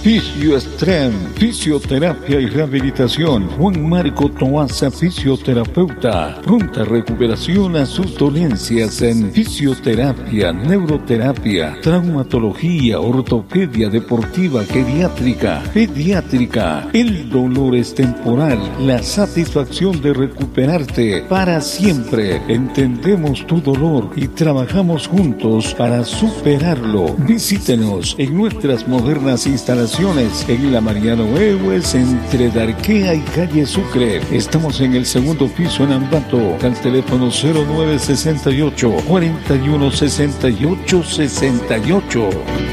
Fisioestrem, fisioterapia y rehabilitación. Juan Marco Toaza, fisioterapeuta. Pronta recuperación a sus dolencias en fisioterapia, neuroterapia, traumatología, ortopedia deportiva, geriátrica, pediátrica. El dolor es temporal, la satisfacción de recuperarte para siempre. Entendemos tu dolor y trabajamos juntos para superarlo. Visítenos en nuestras modernas instalaciones en la Mariano Ewes, entre Darquea y calle Sucre. Estamos en el segundo piso en Ambato, al teléfono 0968 41 68 68.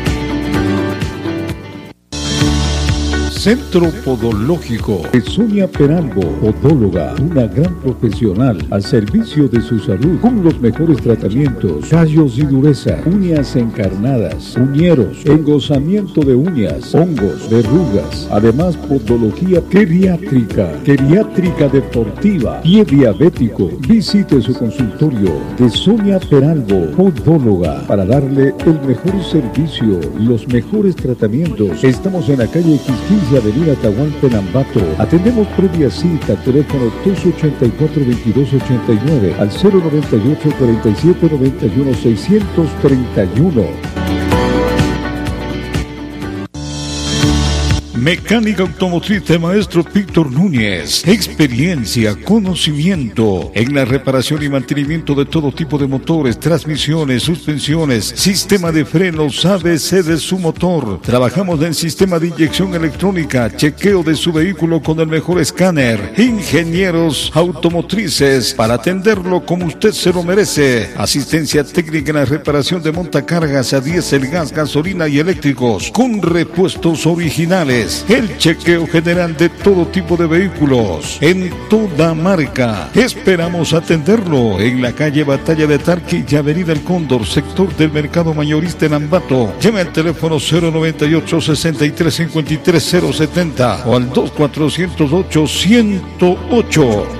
Centro Podológico de Sonia Peralbo, podóloga, una gran profesional al servicio de su salud, con los mejores tratamientos: callos y dureza, uñas encarnadas, uñeros, engrosamiento de uñas, hongos, verrugas, además podología geriátrica, geriátrica deportiva, pie diabético. Visite su consultorio de Sonia Peralbo, podóloga, para darle el mejor servicio, los mejores tratamientos. Estamos en la calle Quisquilla, avenida Atahualpa en Ambato. Atendemos previa cita, teléfono 284-2289 al 098-4791-631. Mecánica automotriz de Maestro Víctor Núñez. Experiencia, conocimiento en la reparación y mantenimiento de todo tipo de motores, transmisiones, suspensiones, sistema de frenos, ABC de su motor. Trabajamos en sistema de inyección electrónica, chequeo de su vehículo con el mejor escáner. Ingenieros automotrices para atenderlo como usted se lo merece. Asistencia técnica en la reparación de montacargas a diésel, gas, gasolina y eléctricos, con repuestos originales. El chequeo general de todo tipo de vehículos, en toda marca. Esperamos atenderlo en la calle Batalla de Tarqui y avenida El Cóndor, sector del mercado mayorista en Ambato. Llame al teléfono 098-6353-070 o al 2408-108.